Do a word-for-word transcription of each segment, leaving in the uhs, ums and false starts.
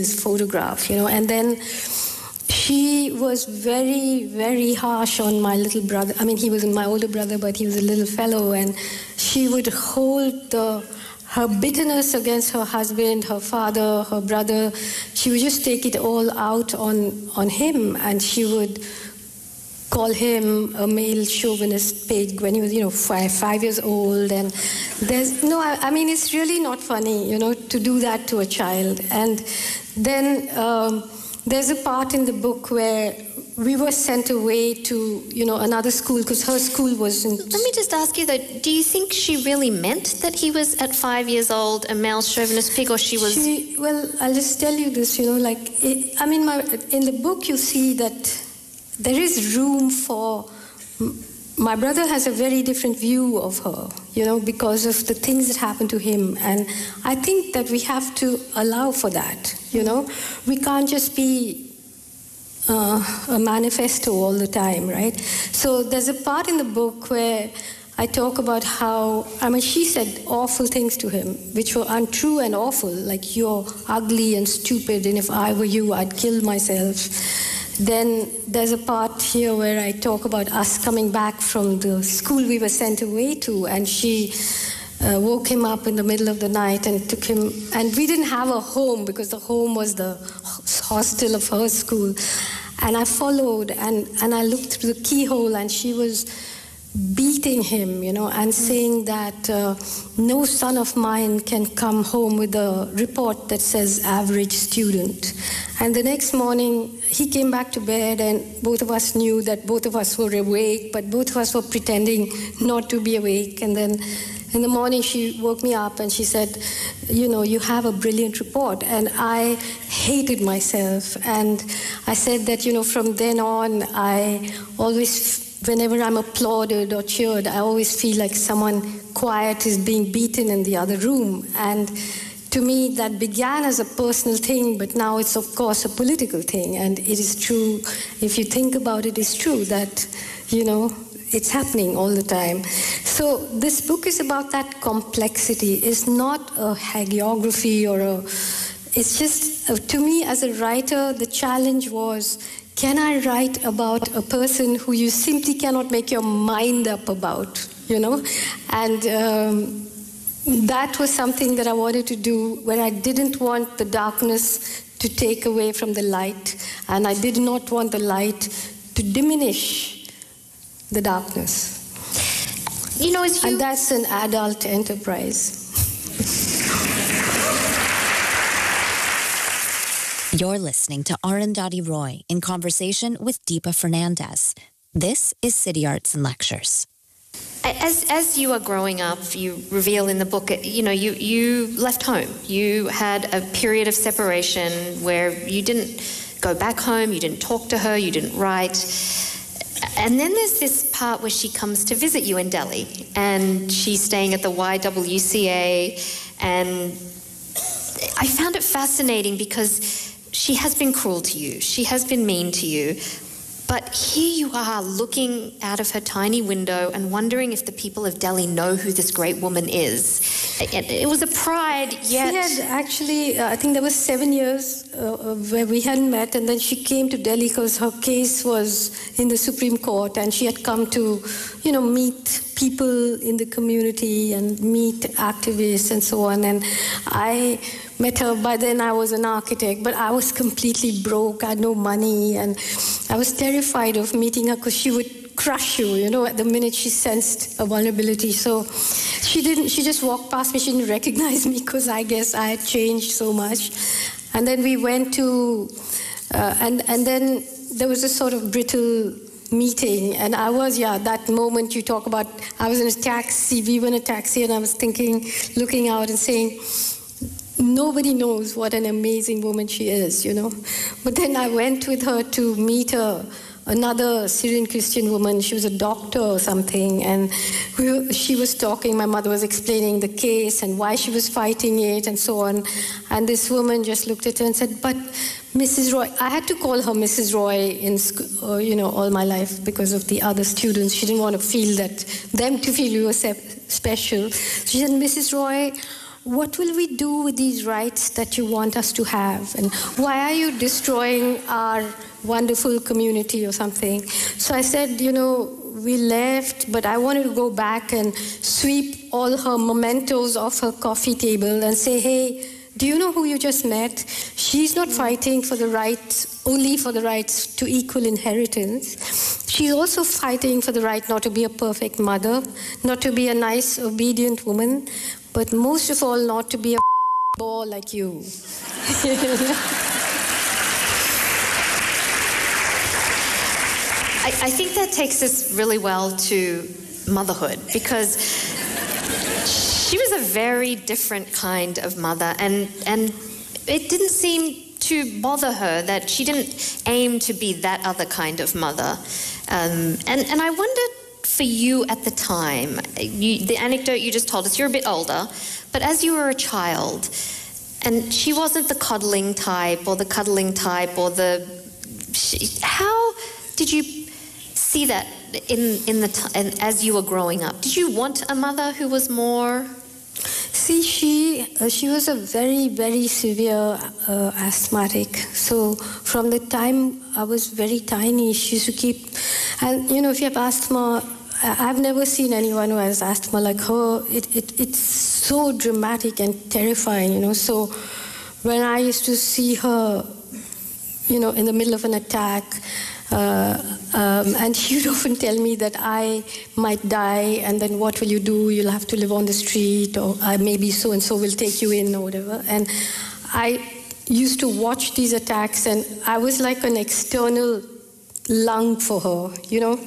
his photograph, you know. And then she was very, very harsh on my little brother. I mean, he was my older brother, but he was a little fellow, and she would hold the her bitterness against her husband, her father, her brother. She would just take it all out on, on him, and she would call him a male chauvinist pig when he was, you know, five, five years old. And there's, no, I, I mean, it's really not funny, you know, to do that to a child. And then um, there's a part in the book where we were sent away to, you know, another school because her school wasn't... Let me just ask you, though, do you think she really meant that he was, at five years old, a male chauvinist pig, or she was... She, well, I'll just tell you this, you know, like, it, I mean, my, in the book you see that there is room for... My brother has a very different view of her, you know, because of the things that happened to him. And I think that we have to allow for that, you know. We can't just be... Uh, a manifesto all the time, right? So there's a part in the book where I talk about how, I mean, she said awful things to him, which were untrue and awful, like you're ugly and stupid, and if I were you, I'd kill myself. Then there's a part here where I talk about us coming back from the school we were sent away to, and she uh, woke him up in the middle of the night and took him, and we didn't have a home because the home was the hostel of her school. And I followed, and, and I looked through the keyhole, and she was beating him, you know, and saying that uh, no son of mine can come home with a report that says average student. And the next morning, he came back to bed, and both of us knew that both of us were awake, but both of us were pretending not to be awake. And then in the morning, she woke me up and she said, you know, you have a brilliant report. And I hated myself. And I said that, you know, from then on, I always, whenever I'm applauded or cheered, I always feel like someone quiet is being beaten in the other room. And to me, that began as a personal thing, but now it's, of course, a political thing. And it is true, if you think about it, it's true that, you know, it's happening all the time. So this book is about that complexity. It's not a hagiography or a... It's just, uh, to me as a writer, the challenge was, can I write about a person who you simply cannot make your mind up about, you know? And um, that was something that I wanted to do, where I didn't want the darkness to take away from the light, and I did not want the light to diminish the darkness. You know, as you... And that's an adult enterprise. You're listening to Arundhati Roy in conversation with Deepa Fernandez. This is City Arts and Lectures. As as you are growing up, you reveal in the book, you know, you, you left home. You had a period of separation where you didn't go back home, you didn't talk to her, you didn't write. And then there's this part where she comes to visit you in Delhi, and she's staying at the Y W C A, and I found it fascinating because she has been cruel to you, she has been mean to you, but here you are looking out of her tiny window and wondering if the people of Delhi know who this great woman is. It, it was a pride, yet... She had actually, uh, I think there was seven years uh, where we hadn't met, and then she came to Delhi because her case was in the Supreme Court, and she had come to, you know, meet people in the community and meet activists and so on. And I met her. By then I was an architect, but I was completely broke. I had no money, and I was terrified of meeting her because she would crush you, you know, at the minute she sensed a vulnerability. So she didn't, she just walked past me. She didn't recognize me because I guess I had changed so much. And then we went to, uh, and, and then there was a sort of brittle meeting, and I was, yeah, that moment you talk about, I was in a taxi, we were in a taxi, and I was thinking, looking out and saying, nobody knows what an amazing woman she is, you know. But then I went with her to meet her, another Syrian Christian woman. She was a doctor or something, and we, she was talking, my mother was explaining the case and why she was fighting it and so on. And this woman just looked at her and said, but Missus Roy, I had to call her Missus Roy in school, uh, you know, all my life because of the other students. She didn't want to feel that, them to feel we were special. She said, Missus Roy, what will we do with these rights that you want us to have? And why are you destroying our wonderful community or something? So I said, you know, we left, but I wanted to go back and sweep all her mementos off her coffee table and say, hey, do you know who you just met? She's not fighting for the rights, only for the rights to equal inheritance. She's also fighting for the right not to be a perfect mother, not to be a nice, obedient woman, but most of all, not to be a ball like you. I, I think that takes us really well to motherhood, because she was a very different kind of mother, and and it didn't seem to bother her that she didn't aim to be that other kind of mother. Um, and, and I wondered for you at the time, you, the anecdote you just told us, you're a bit older, but as you were a child, and she wasn't the coddling type or the cuddling type or the... She, how did you see that in, in the t- and as you were growing up? Did you want a mother who was more... See, she uh, she was a very, very severe uh, asthmatic. So from the time I was very tiny, she used to keep... And, you know, if you have asthma, I've never seen anyone who has asthma like her. It, it It's so dramatic and terrifying, you know. So when I used to see her, you know, in the middle of an attack, Uh, um, and she would often tell me that I might die, and then what will you do? You'll have to live on the street, or uh, maybe so-and-so will take you in, or whatever. And I used to watch these attacks, and I was like an external lung for her, you know?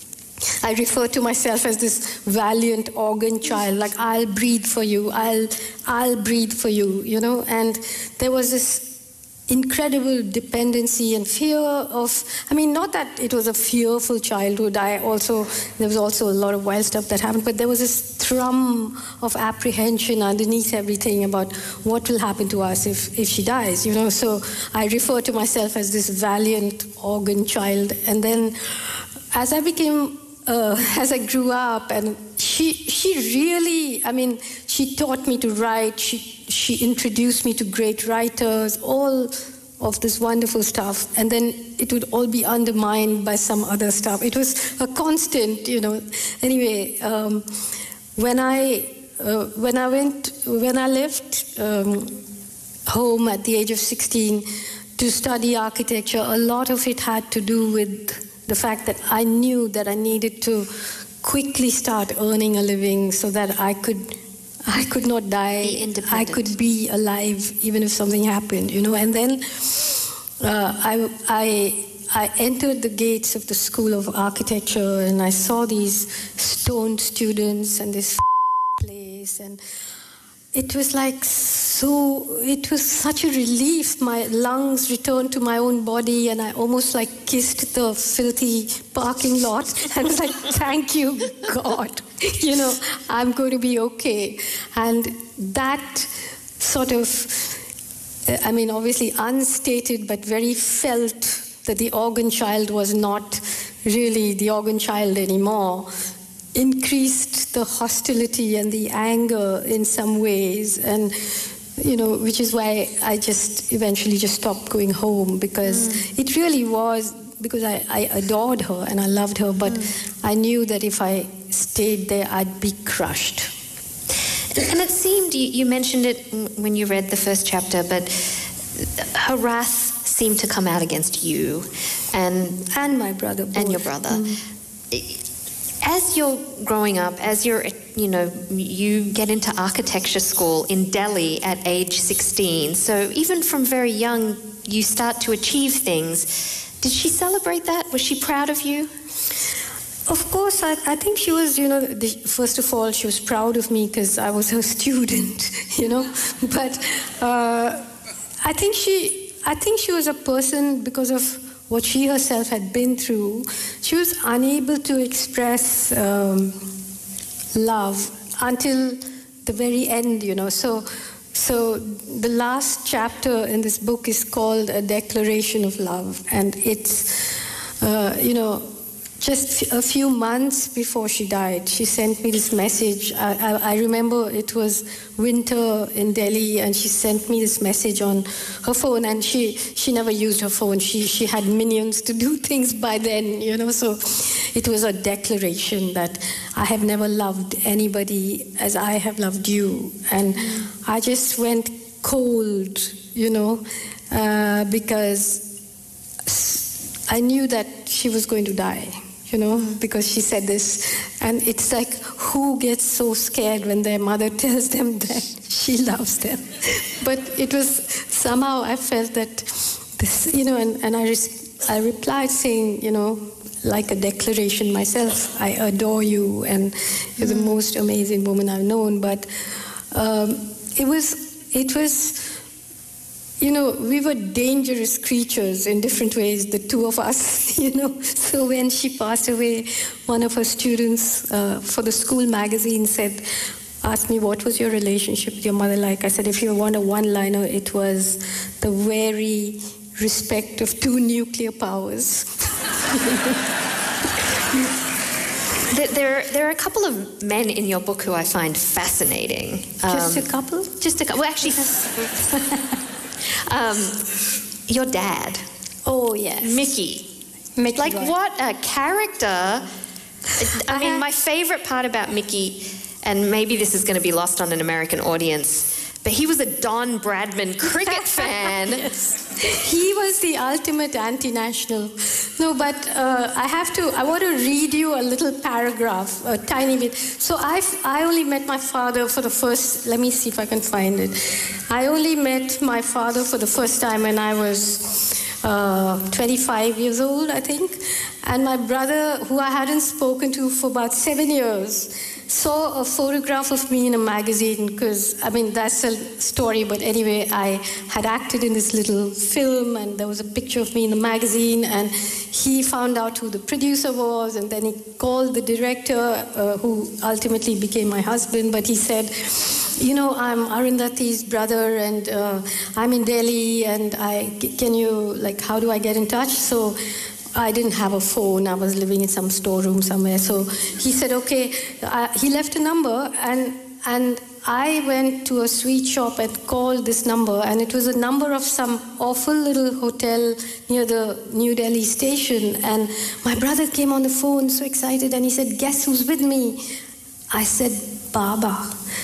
I refer to myself as this valiant organ child, like I'll breathe for you, I'll, I'll breathe for you, you know? And there was this incredible dependency and fear of, I mean, not that it was a fearful childhood. I also, there was also a lot of wild stuff that happened, but there was this thrum of apprehension underneath everything about what will happen to us if, if she dies, you know. So I refer to myself as this valiant organ child. And then as I became, uh, as I grew up, and she, she really, I mean, she taught me to write, she She introduced me to great writers, all of this wonderful stuff, and then it would all be undermined by some other stuff. It was a constant, you know. Anyway, um, when I uh, when I went when I left um, home at the age of sixteen to study architecture, a lot of it had to do with the fact that I knew that I needed to quickly start earning a living so that I could. I could not die. I could be alive even if something happened, you know. And then uh, I, I, I entered the gates of the School of Architecture, and I saw these stoned students and this place, and it was like so, it was such a relief. My lungs returned to my own body, and I almost like kissed the filthy parking lot. I was like, thank you, God. You know, I'm going to be okay. And that sort of, I mean, obviously unstated, but very felt that the organ child was not really the organ child anymore, increased the hostility and the anger in some ways. And, you know, which is why I just eventually just stopped going home, because mm. it really was, because I, I adored her and I loved her, but mm. I knew that if I stayed there, I'd be crushed. And it seemed, you, you mentioned it when you read the first chapter, but her wrath seemed to come out against you and and my brother both. and your brother. Mm. As you're growing up, as you're, you know, you get into architecture school in Delhi at age sixteen. So even from very young, you start to achieve things. Did she celebrate that? Was she proud of you? Of course, I, I think she was, you know, the, first of all, she was proud of me because I was her student, you know. But uh, I think she, I think she was a person, because of what she herself had been through, she was unable to express um, love until the very end, you know. So, so the last chapter in this book is called A Declaration of Love, and it's, uh, you know, just a few months before she died, she sent me this message. I, I, I remember it was winter in Delhi, and she sent me this message on her phone, and she, she never used her phone. She, she had minions to do things by then, you know, so it was a declaration that I have never loved anybody as I have loved you. And I just went cold, you know, uh, because I knew that she was going to die, you know, because she said this. And it's like, who gets so scared when their mother tells them that she loves them? But it was, somehow I felt that this, you know, and, and I, res- I replied saying, you know, like a declaration myself, I adore you, and you're the most amazing woman I've known. But um, it was, it was, you know, we were dangerous creatures in different ways, the two of us, you know. So when she passed away, one of her students uh, for the school magazine said, asked me, what was your relationship with your mother like? I said, if you want a one-liner, it was the wary respect of two nuclear powers. There, there are a couple of men in your book who I find fascinating. Just um, a couple? Just a couple. Well, actually... Um, your dad. Oh, yes. Mickey. Mickey like, Roy. what a character. I mean, my favorite part about Mickey, and maybe this is going to be lost on an American audience, but he was a Don Bradman cricket fan. Yes. He was the ultimate anti-national. No, but uh, I have to, I want to read you a little paragraph, a tiny bit. So I've, I only met my father for the first, let me see if I can find it. I only met my father for the first time when I was uh, twenty-five years old, I think. And my brother, who I hadn't spoken to for about seven years, saw a photograph of me in a magazine, because, I mean, that's a story, but anyway, I had acted in this little film, and there was a picture of me in the magazine, and he found out who the producer was, and then he called the director, uh, who ultimately became my husband, but he said, you know, I'm Arundhati's brother, and uh, I'm in Delhi, and I, can you, like, how do I get in touch? So I didn't have a phone. I was living in some storeroom somewhere. So he said, okay. Uh, he left a number, and and I went to a sweet shop and called this number, and it was a number of some awful little hotel near the New Delhi station. And my brother came on the phone so excited, and he said, guess who's with me? I said, Baba.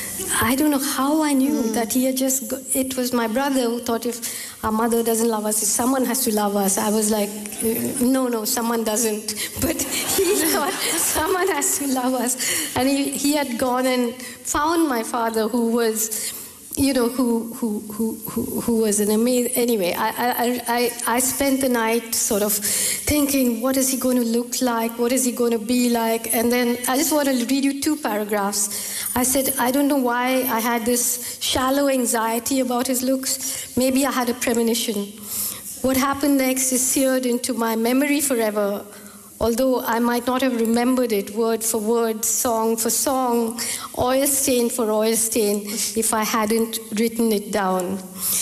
I don't know how I knew mm. that he had just, go- it was my brother who thought if our mother doesn't love us, someone has to love us. I was like, no, no, someone doesn't. But he thought someone has to love us. And he, he had gone and found my father, who was, you know, who who who who, who was an amazing, anyway, I, I, I, I spent the night sort of thinking, what is he going to look like? What is he going to be like? And then I just want to read you two paragraphs. I said, I don't know why I had this shallow anxiety about his looks. Maybe I had a premonition. What happened next is seared into my memory forever, although I might not have remembered it word for word, song for song, oil stain for oil stain, if I hadn't written it down.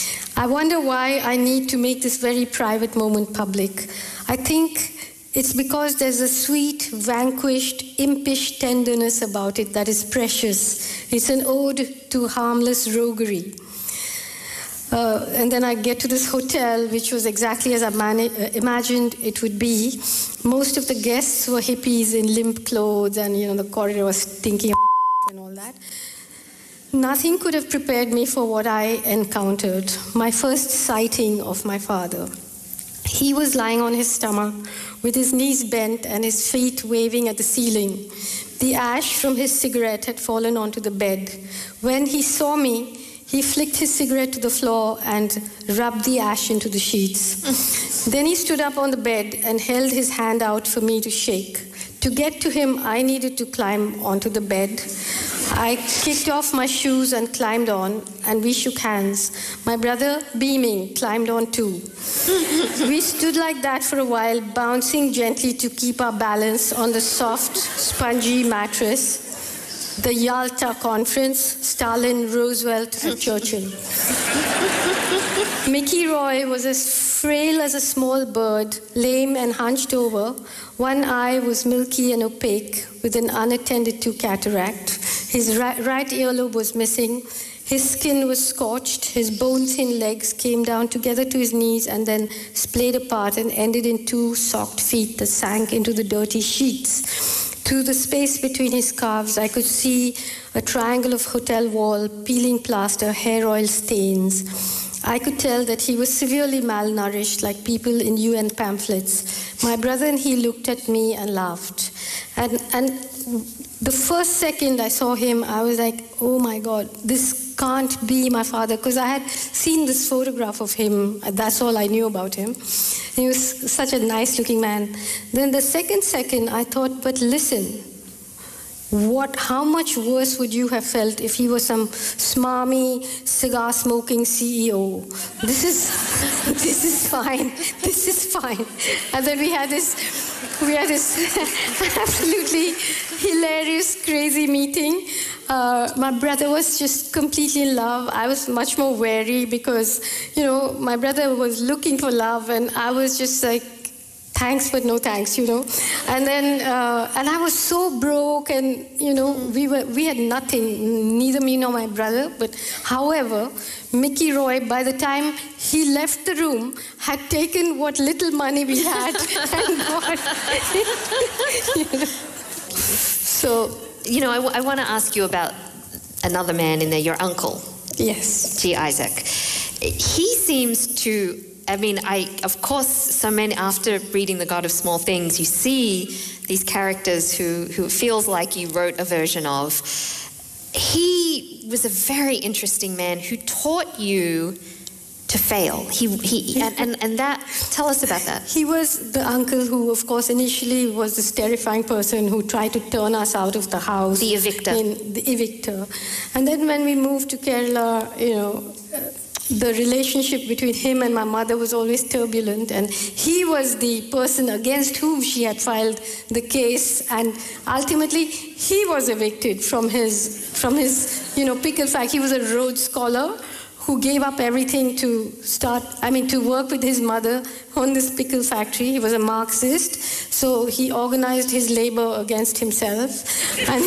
I wonder why I need to make this very private moment public. I think it's because there's a sweet, vanquished, impish tenderness about it that is precious. It's an ode to harmless roguery. Uh, and then I get to this hotel, which was exactly as I mani- uh, imagined it would be. Most of the guests were hippies in limp clothes, and, you know, the corridor was stinking of and all that. Nothing could have prepared me for what I encountered, my first sighting of my father. He was lying on his stomach, with his knees bent and his feet waving at the ceiling. The ash from his cigarette had fallen onto the bed. When he saw me, he flicked his cigarette to the floor and rubbed the ash into the sheets. Then he stood up on the bed and held his hand out for me to shake. To get to him, I needed to climb onto the bed. I kicked off my shoes and climbed on, and we shook hands. My brother, beaming, climbed on too. We stood like that for a while, bouncing gently to keep our balance on the soft, spongy mattress. The Yalta Conference, Stalin, Roosevelt, and Churchill. Mickey Roy was as frail as a small bird, lame and hunched over. One eye was milky and opaque, with an unattended to cataract. His right, right earlobe was missing. His skin was scorched. His bone-thin legs came down together to his knees and then splayed apart and ended in two socked feet that sank into the dirty sheets. Through the space between his calves, I could see a triangle of hotel wall, peeling plaster, hair oil stains. I could tell that he was severely malnourished, like people in U N pamphlets. My brother and he looked at me and laughed. And, and the first second I saw him, I was like, oh my God, this can't be my father, because I had seen this photograph of him. That's all I knew about him. He was such a nice-looking man. Then the second second, I thought, but listen, what? How much worse would you have felt if he was some smarmy, cigar-smoking C E O? This is, this is fine. This is fine. And then we had this, we had this absolutely hilarious, crazy meeting. Uh, my brother was just completely in love. I was much more wary because, you know, my brother was looking for love, and I was just like, thanks, but no thanks, you know. And then, uh, and I was so broke, and, you know, we were we had nothing, neither me nor my brother. But however, Mickey Roy, by the time he left the room, had taken what little money we had and bought. You know. So, you know, I, w- I want to ask you about another man in there, your uncle. Yes. G. Isaac. He seems to, I mean, I, of course, so many, after reading The God of Small Things, you see these characters who, who it feels like you wrote a version of. He was a very interesting man who taught you to fail. He, he, and, and, and that, tell us about that. He was the uncle who, of course, initially was this terrifying person who tried to turn us out of the house. The evictor. In, the evictor. And then when we moved to Kerala, you know, the relationship between him and my mother was always turbulent, and he was the person against whom she had filed the case, and ultimately he was evicted from his, from his, you know, pickle factory. He was a Rhodes Scholar who gave up everything to start, I mean, to work with his mother on this pickle factory. He was a Marxist, so he organized his labor against himself. And,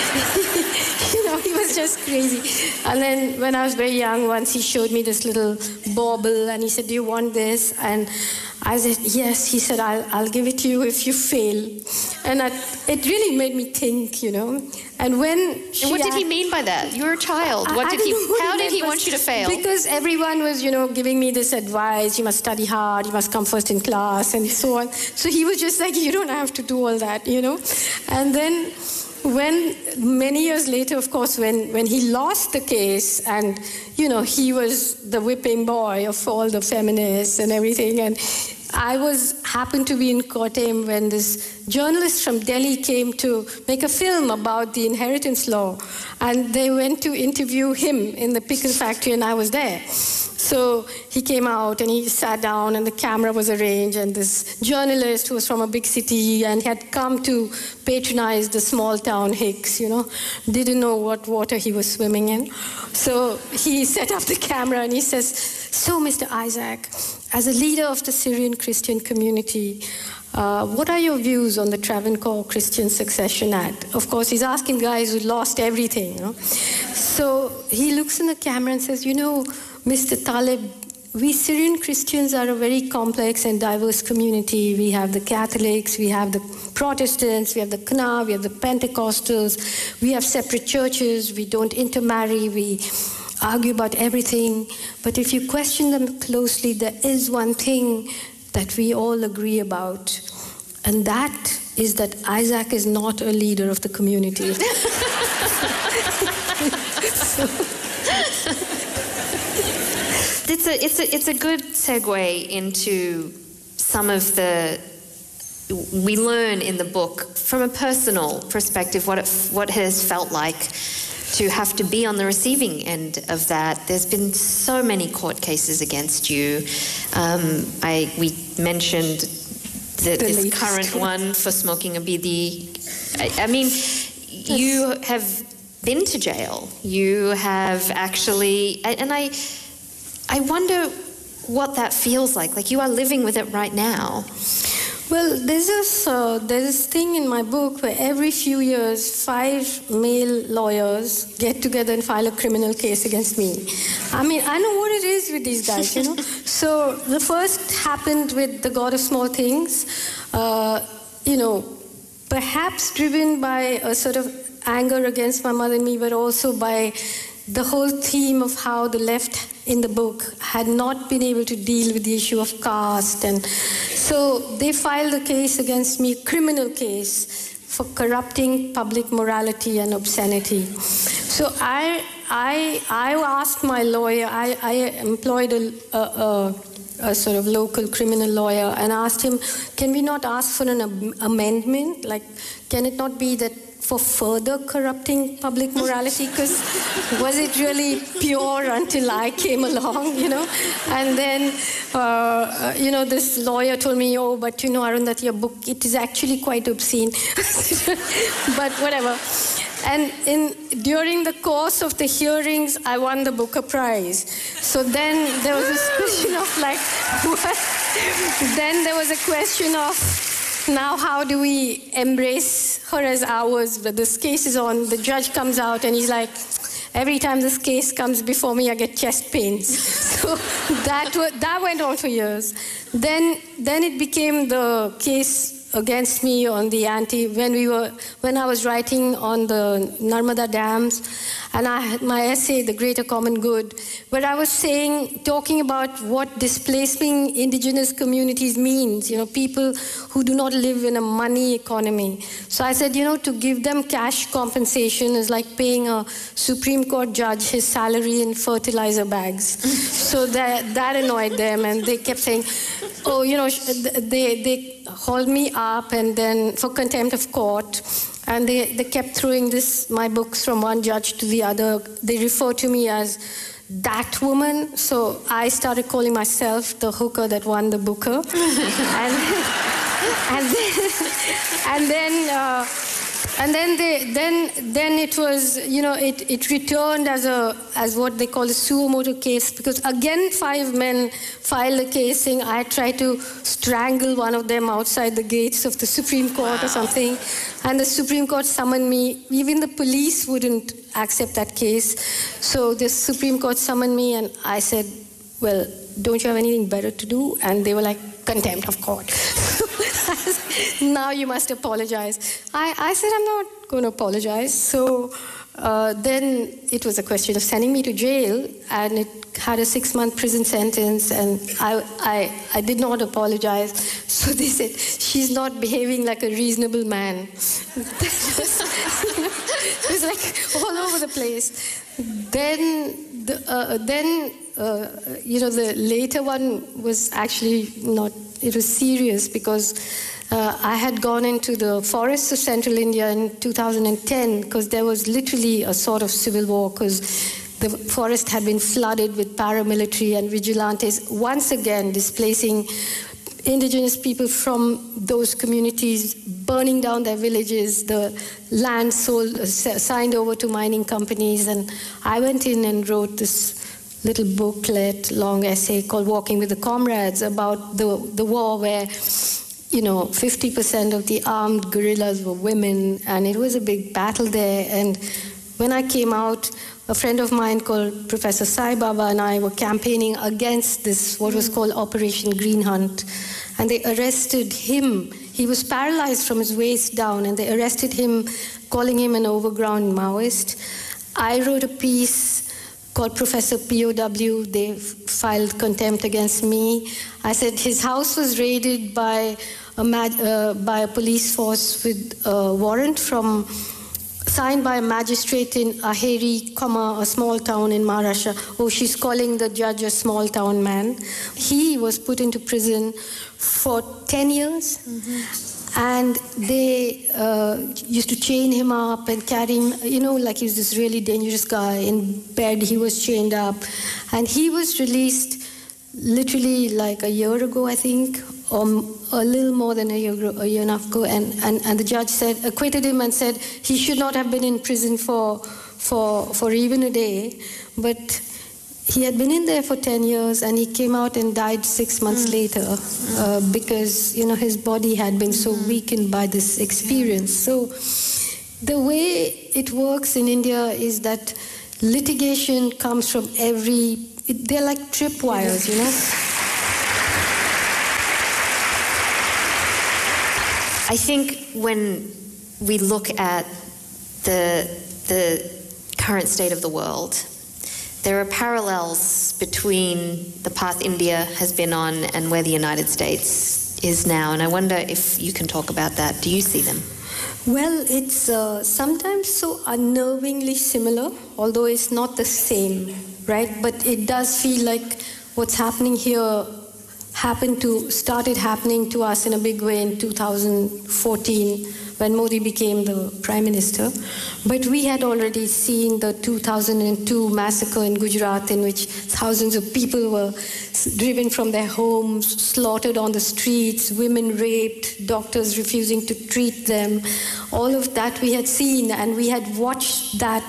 you know, he was just crazy. And then when I was very young, once he showed me this little bauble, and he said, do you want this? And I said, yes. He said, I'll, I'll give it to you if you fail. And I, it really made me think, you know. And when and what did he mean by that? You were a child. What I, did I he? what How he did he was, want you to fail? Because everyone was, you know, giving me this advice. You must study hard. You must come first in class, and so on. So he was just like, you don't have to do all that, you know. And then, when many years later, of course, when when he lost the case, and you know, he was the whipping boy of all the feminists and everything, and I was happened to be in Kottayam when this journalist from Delhi came to make a film about the inheritance law, and they went to interview him in the pickle factory, and I was there. So he came out and he sat down, and the camera was arranged, and this journalist who was from a big city and had come to patronize the small town Hicks, you know, didn't know what water he was swimming in. So he set up the camera and he says, so Mister Isaac, as a leader of the Syrian Christian community, uh, what are your views on the Travancore Christian Succession Act? Of course, he's asking guys who lost everything, you know. So he looks in the camera and says, you know, Mister Talib, we Syrian Christians are a very complex and diverse community. We have the Catholics, we have the Protestants, we have the Kna, we have the Pentecostals, we have separate churches, we don't intermarry, we argue about everything. But if you question them closely, there is one thing that we all agree about, and that is that Isaac is not a leader of the community. so, It's a, it's a, it's a good segue into some of the, we learn in the book from a personal perspective what it, what it has felt like to have to be on the receiving end of that. There's been so many court cases against you. Um, I we mentioned the, the this latest. current one for smoking a bidi. I, I mean, you have been to jail. You have actually, and I. I wonder what that feels like. Like you are living with it right now. Well, there's this, uh, there's this thing in my book where every few years, five male lawyers get together and file a criminal case against me. I mean, I know what it is with these guys, you know. So the first happened with The God of Small Things, uh, you know, perhaps driven by a sort of anger against my mother and me, but also by the whole theme of how the left in the book had not been able to deal with the issue of caste. And so they filed a case against me, a criminal case, for corrupting public morality and obscenity. So I, I, I asked my lawyer, I, I employed a, a, a, a sort of local criminal lawyer, and asked him, can we not ask for an am- amendment? Like, can it not be that for further corrupting public morality? Because was it really pure until I came along, you know? And then, uh, you know, this lawyer told me, oh, but you know, Arundhati, your book, it is actually quite obscene. But whatever. And in during the course of the hearings, I won the Booker Prize. So then there was this question of like, what? Then there was a question of, now how do we embrace her as ours? But this case is on, the judge comes out and he's like, every time this case comes before me, I get chest pains. So that, that went on for years. Then, then it became the case against me on the anti, when we were, when I was writing on the Narmada dams, and I had my essay, The Greater Common Good, where I was saying, talking about what displacing indigenous communities means, you know, people who do not live in a money economy. So I said, you know, to give them cash compensation is like paying a Supreme Court judge his salary in fertilizer bags. So that, that annoyed them, and they kept saying, oh, you know, they, they hauled me up and then for contempt of court. And they, they kept throwing this, my books from one judge to the other. They refer to me as that woman. So I started calling myself the hooker that won the Booker. and, and then, and then, uh, and then, they, then, then it was, you know, it, it returned as a as what they call a suo motu case, because again five men filed a case saying I tried to strangle one of them outside the gates of the Supreme Court. Wow. Or something, and the Supreme Court summoned me. Even the police wouldn't accept that case, so the Supreme Court summoned me, and I said, well, don't you have anything better to do? And they were like, contempt of court. Now you must apologize. I, I said, I'm not going to apologize. So uh, then it was a question of sending me to jail, and it had a six-month prison sentence, and I, I, I did not apologize. So they said, she's not behaving like a reasonable man. It was, it was like all over the place. Then, the, uh, then uh, you know, the later one was actually not, it was serious, because Uh, I had gone into the forests of central India in two thousand ten, because there was literally a sort of civil war, because the forest had been flooded with paramilitary and vigilantes, once again displacing indigenous people from those communities, burning down their villages, the land sold, uh, signed over to mining companies. And I went in and wrote this little booklet, long essay called Walking with the Comrades, about the, the war where, you know, fifty percent of the armed guerrillas were women, and it was a big battle there. And when I came out, a friend of mine called Professor Sai Baba and I were campaigning against this, what was called Operation Green Hunt. And they arrested him. He was paralyzed from his waist down, and they arrested him, calling him an overground Maoist. I wrote a piece called Professor P O W. They filed contempt against me. I said his house was raided by a, mag- uh, by a police force with a warrant from signed by a magistrate in Aheri, comma, a small town in Maharashtra. Oh, she's calling the judge a small town man. He was put into prison for ten years. Mm-hmm. And they uh, used to chain him up and carry him, you know, like he was this really dangerous guy. In bed, he was chained up. And he was released literally like a year ago, I think, or a little more than a year, a year and a half ago. And, and, and the judge said, acquitted him and said he should not have been in prison for, for, for even a day. But he had been in there for ten years, and he came out and died six months mm. later uh, because, you know, his body had been so weakened by this experience. So the way it works in India is that litigation comes from every, they're like tripwires, you know. I think when we look at the, the current state of the world, there are parallels between the path India has been on and where the United States is now, and I wonder if you can talk about that. Do you see them? Well, it's uh, sometimes so unnervingly similar, although it's not the same, right? But it does feel like what's happening here happened to, started happening to us in a big way in two thousand fourteen when Modi became the Prime Minister. But we had already seen the two thousand two massacre in Gujarat, in which thousands of people were driven from their homes, slaughtered on the streets, women raped, doctors refusing to treat them. All of that we had seen, and we had watched that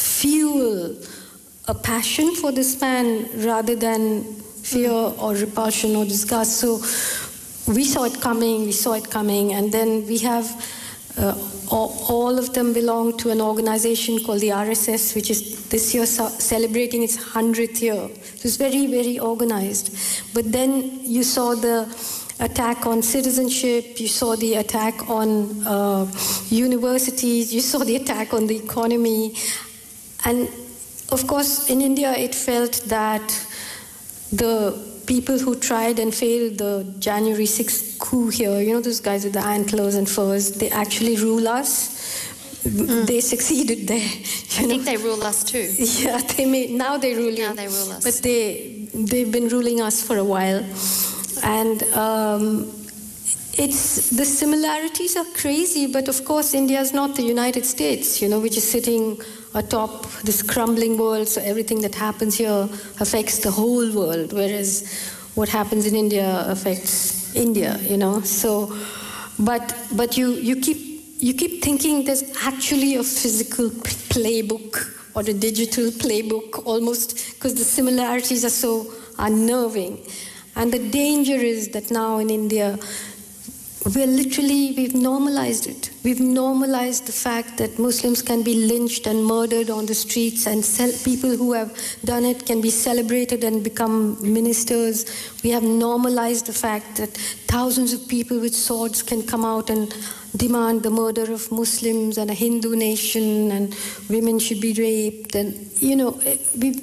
fuel a passion for this man rather than fear or repulsion or disgust. So we saw it coming, we saw it coming, and then we have uh, all, all of them belong to an organization called the R S S, which is this year celebrating its hundredth year. So it's very, very organized. But then you saw the attack on citizenship, you saw the attack on uh, universities, you saw the attack on the economy. And of course, in India, it felt that the people who tried and failed the January sixth coup here, you know, those guys with the antlers and furs, they actually rule us. Mm. They succeeded there. I know? think they rule us too. Yeah, they may, now they rule now you. they rule us. But they, they've been ruling us for a while. And um, it's, the similarities are crazy, but of course India is not the United States, you know, which is sitting atop this crumbling world, so everything that happens here affects the whole world, whereas what happens in India affects India, you know. So, but but you you keep you keep thinking there's actually a physical playbook or a digital playbook almost, because the similarities are so unnerving, and the danger is that now in India, we're literally, we've normalized it. We've normalized the fact that Muslims can be lynched and murdered on the streets, and people who have done it can be celebrated and become ministers. We have normalized the fact that thousands of people with swords can come out and demand the murder of Muslims and a Hindu nation, and women should be raped. And, you know, we,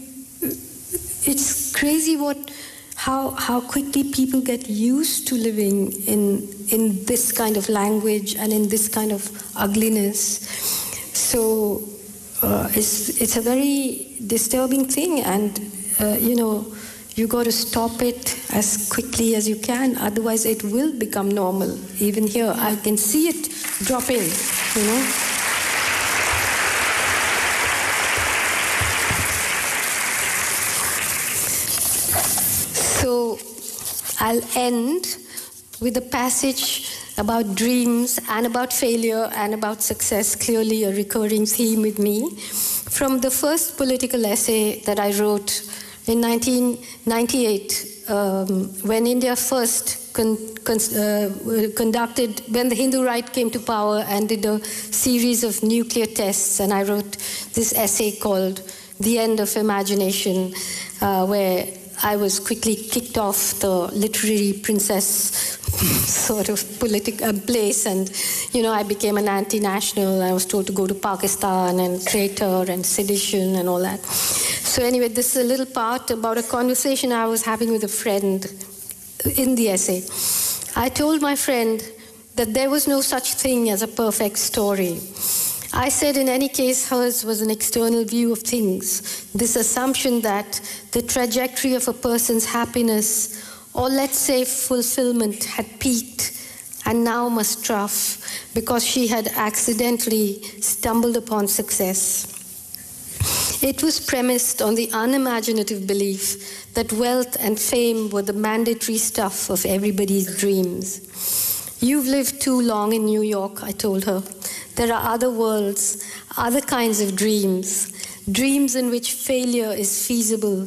it's crazy what... How, how quickly people get used to living in, in this kind of language and in this kind of ugliness. So uh, it's, it's a very disturbing thing, and uh, you know, you got to stop it as quickly as you can, otherwise it will become normal. Even here, I can see it dropping, you know. So I'll end with a passage about dreams and about failure and about success, clearly a recurring theme with me, from the first political essay that I wrote in nineteen ninety-eight, um, when India first con con uh, conducted, when the Hindu right came to power and did a series of nuclear tests, and I wrote this essay called The End of Imagination, uh, where I was quickly kicked off the literary princess sort of political uh, place, and you know, I became an anti-national. I was told to go to Pakistan and traitor and sedition and all that. So anyway, this is a little part about a conversation I was having with a friend in the essay. I told my friend that there was no such thing as a perfect story. I said, in any case, hers was an external view of things, this assumption that the trajectory of a person's happiness, or let's say fulfillment, had peaked and now must trough because she had accidentally stumbled upon success. It was premised on the unimaginative belief that wealth and fame were the mandatory stuff of everybody's dreams. You've lived too long in New York, I told her. There are other worlds, other kinds of dreams, dreams in which failure is feasible,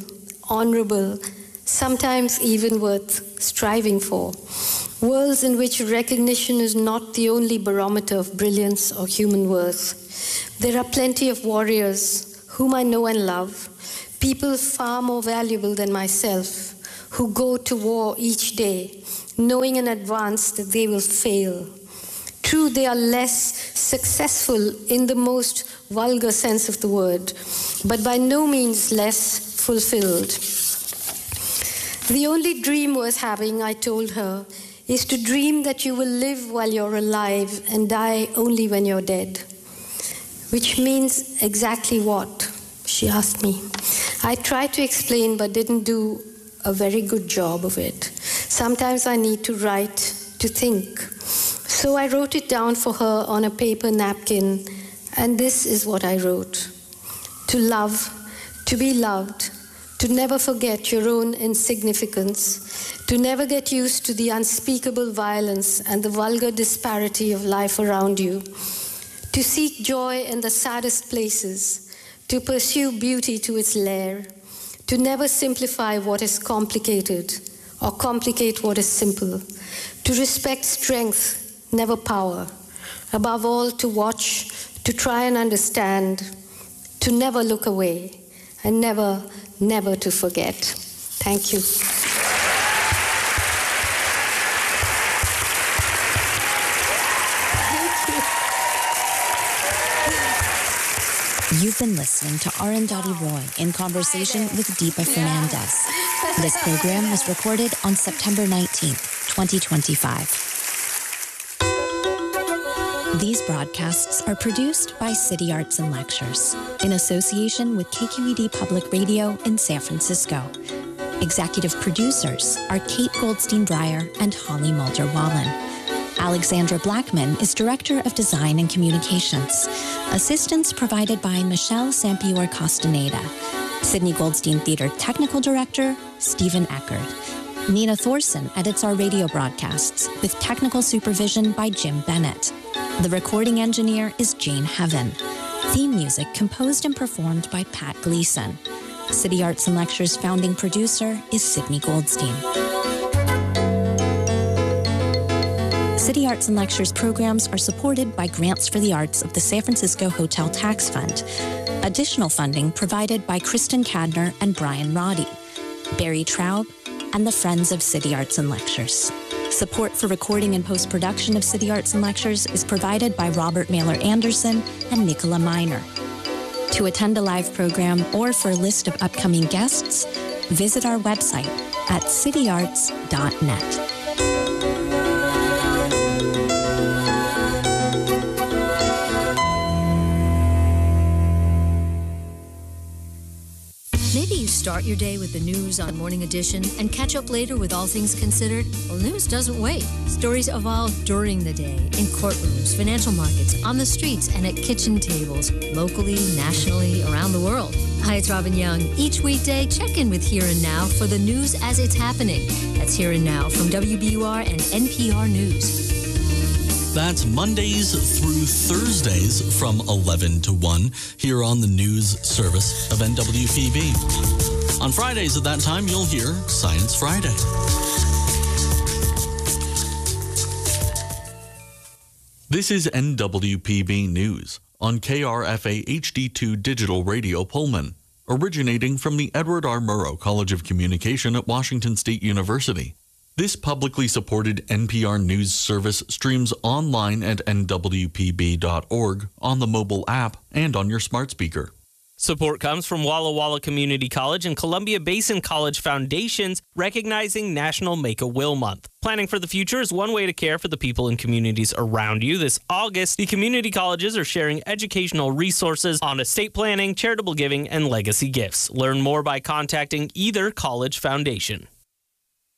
honorable, sometimes even worth striving for. Worlds in which recognition is not the only barometer of brilliance or human worth. There are plenty of warriors whom I know and love, people far more valuable than myself, who go to war each day, knowing in advance that they will fail. True, they are less successful in the most vulgar sense of the word, but by no means less fulfilled. The only dream worth having, I told her, is to dream that you will live while you're alive and die only when you're dead. Which means exactly what? She asked me. I tried to explain but didn't do a very good job of it. Sometimes I need to write to think. So I wrote it down for her on a paper napkin, and this is what I wrote. To love, to be loved, to never forget your own insignificance, to never get used to the unspeakable violence and the vulgar disparity of life around you, to seek joy in the saddest places, to pursue beauty to its lair, to never simplify what is complicated or complicate what is simple, to respect strength, never power, above all to watch, to try and understand, to never look away, and never, never to forget. Thank you. You've been listening to Arundhati Roy in conversation with Deepa Fernandes. This program was recorded on September nineteenth, twenty twenty-five. These broadcasts are produced by City Arts and Lectures in association with K Q E D Public Radio in San Francisco. Executive producers are Kate Goldstein-Breyer and Holly Mulder-Wallen. Alexandra Blackman is Director of Design and Communications. Assistance provided by Michelle Sampior Castaneda. Sydney Goldstein Theater Technical Director, Stephen Eckert. Nina Thorson edits our radio broadcasts with technical supervision by Jim Bennett. The recording engineer is Jane Heaven. Theme music composed and performed by Pat Gleason. City Arts and Lectures founding producer is Sydney Goldstein. City Arts and Lectures programs are supported by grants for the arts of the San Francisco Hotel Tax Fund. Additional funding provided by Kristen Cadner and Brian Roddy, Barry Traub, and the Friends of City Arts and Lectures. Support for recording and post-production of City Arts and Lectures is provided by Robert Mailer Anderson and Nicola Miner. To attend a live program or for a list of upcoming guests, visit our website at city arts dot net. Maybe you start your day with the news on Morning Edition and catch up later with All Things Considered. Well, news doesn't wait. Stories evolve during the day, in courtrooms, financial markets, on the streets, and at kitchen tables, locally, nationally, around the world. Hi, it's Robin Young. Each weekday, check in with Here and Now for the news as it's happening. That's Here and Now from W B U R and N P R News. That's Mondays through Thursdays from eleven to one here on the news service of N W P B. On Fridays at that time, you'll hear Science Friday. This is N W P B News on K R F A H D two Digital Radio Pullman, originating from the Edward R. Murrow College of Communication at Washington State University. This publicly supported N P R News service streams online at N W P B dot org, on the mobile app, and on your smart speaker. Support comes from Walla Walla Community College and Columbia Basin College Foundations, recognizing National Make-A-Will Month. Planning for the future is one way to care for the people and communities around you. This August, the community colleges are sharing educational resources on estate planning, charitable giving, and legacy gifts. Learn more by contacting either college foundation.